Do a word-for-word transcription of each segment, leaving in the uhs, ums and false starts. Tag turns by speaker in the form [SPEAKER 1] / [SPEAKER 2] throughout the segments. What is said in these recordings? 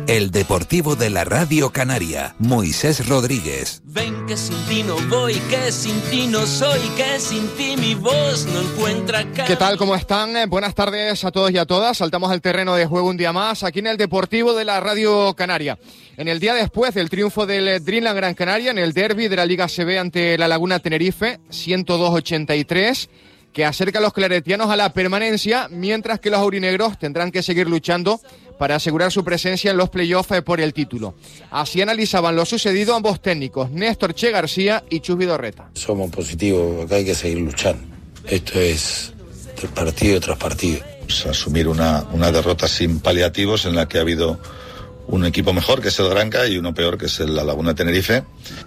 [SPEAKER 1] El Deportivo de la Radio Canaria, Moisés Rodríguez.
[SPEAKER 2] Ven que sin ti no voy, que sin ti no soy, que sin ti mi voz no encuentra cara.
[SPEAKER 3] ¿Qué tal? ¿Cómo están? Buenas tardes a todos y a todas. Saltamos al terreno de juego un día más aquí en el Deportivo de la Radio Canaria. En el día después del triunfo del Dreamland Gran Canaria en el derbi de la Liga A C B ante la Laguna Tenerife, ciento dos a ochenta y tres, que acerca a los claretianos a la permanencia, mientras que los aurinegros tendrán que seguir luchando para asegurar su presencia en los playoffs por el título. Así analizaban lo sucedido ambos técnicos, Néstor Che García y Chus Vidorreta.
[SPEAKER 4] Somos positivos, acá hay que seguir luchando. Esto es partido tras partido.
[SPEAKER 5] Pues asumir una, una derrota sin paliativos en la que ha habido un equipo mejor, que es el Granca, y uno peor, que es el La Laguna Tenerife.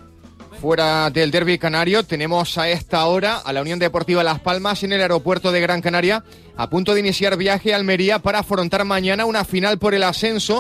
[SPEAKER 3] Fuera del derbi canario tenemos a esta hora a la Unión Deportiva Las Palmas en el aeropuerto de Gran Canaria, a punto de iniciar viaje a Almería para afrontar mañana una final por el ascenso,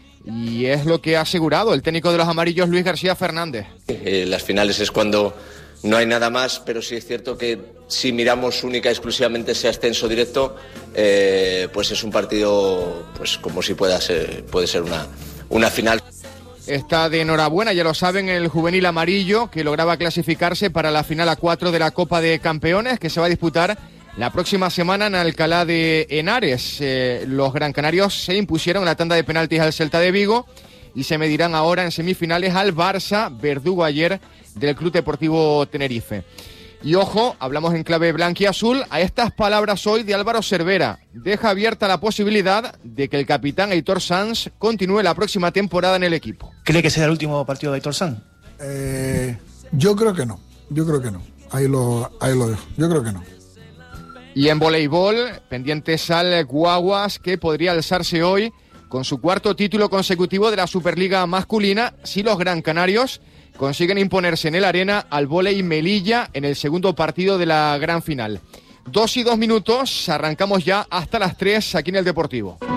[SPEAKER 3] y es lo que ha asegurado el técnico de los amarillos, Luis García Fernández.
[SPEAKER 6] Eh, las finales es cuando no hay nada más, pero sí es cierto que si miramos única y exclusivamente ese ascenso directo, eh, pues es un partido, pues como si pueda ser, puede ser una, una final.
[SPEAKER 3] Está de enhorabuena, ya lo saben, el juvenil amarillo, que lograba clasificarse para la final a cuatro de la Copa de Campeones, que se va a disputar la próxima semana en Alcalá de Henares. Eh, los gran canarios se impusieron en la tanda de penaltis al Celta de Vigo y se medirán ahora en semifinales al Barça, verdugo ayer del Club Deportivo Tenerife. Y ojo, hablamos en clave blanquiazul a estas palabras hoy de Álvaro Cervera. Deja abierta la posibilidad de que el capitán Aitor Sanz continúe la próxima temporada en el equipo.
[SPEAKER 7] ¿Cree que será el último partido de Aitor Sanz?
[SPEAKER 8] Eh, yo creo que no, yo creo que no. Ahí lo, ahí lo dejo, yo creo que no.
[SPEAKER 3] Y en voleibol, pendientes al Guaguas, que podría alzarse hoy con su cuarto título consecutivo de la Superliga masculina si los gran canarios consiguen imponerse en el arena al Voley Melilla en el segundo partido de la gran final. Dos y dos minutos, arrancamos ya hasta las tres aquí en el Deportivo.